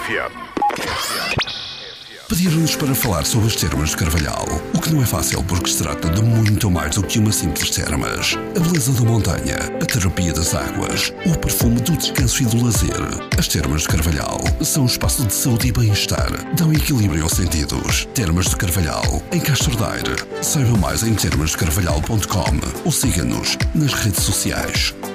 Pediram-nos para falar sobre as termas de Carvalhal, o que não é fácil porque se trata de muito mais do que uma simples termas. A beleza da montanha, a terapia das águas, o perfume do descanso e do lazer. As termas de Carvalhal são um espaço de saúde e bem-estar, dão equilíbrio aos sentidos. Termas de Carvalhal, em Castro Daire. Saiba mais em termasdecarvalhal.com ou siga-nos nas redes sociais.